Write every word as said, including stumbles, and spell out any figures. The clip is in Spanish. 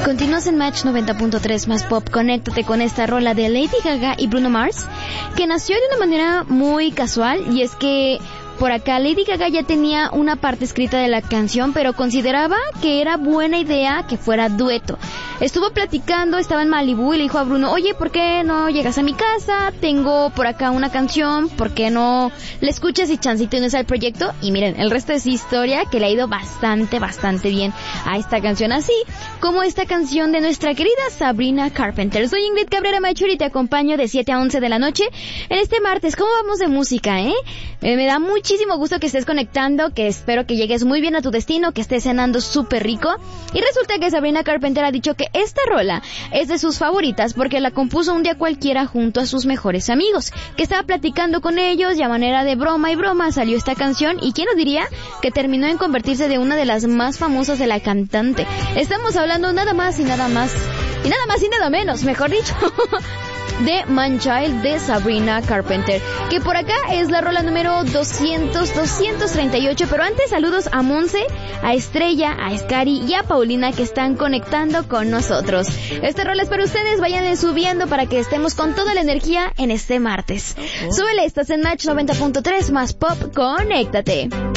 Continúas en Match noventa punto tres más pop. Conéctate con esta rola de Lady Gaga y Bruno Mars, que nació de una manera muy casual, y es que por acá Lady Gaga ya tenía una parte escrita de la canción, pero consideraba que era buena idea que fuera dueto. Estuvo platicando, estaba en Malibu y le dijo a Bruno, oye, ¿por qué no llegas a mi casa? Tengo por acá una canción, ¿por qué no la escuchas y chancito no es al proyecto? Y miren, el resto es historia, que le ha ido bastante, bastante bien a esta canción, así como esta canción de nuestra querida Sabrina Carpenter. Soy Ingrid Cabrera Mature y te acompaño de siete a once de la noche en este martes. ¿Cómo vamos de música, eh? eh me da muchísimo gusto que estés conectando, que espero que llegues muy bien a tu destino, que estés cenando súper rico. Y resulta que Sabrina Carpenter ha dicho que esta rola es de sus favoritas porque la compuso un día cualquiera junto a sus mejores amigos, que estaba platicando con ellos y a manera de broma y broma salió esta canción, y quién nos diría que terminó en convertirse de una de las más famosas de la cantante. Estamos hablando nada más y nada más y nada más y nada menos, mejor dicho, de Man-Child de Sabrina Carpenter, que por acá es la rola número doscientos, doscientos treinta y ocho. Pero antes, saludos a Monse, a Estrella, a Escari y a Paulina, que están conectando con nosotros. Esta rola es para ustedes, vayan subiendo para que estemos con toda la energía en este martes. Uh-huh. Súbele, estás en Match noventa punto tres más pop, conéctate.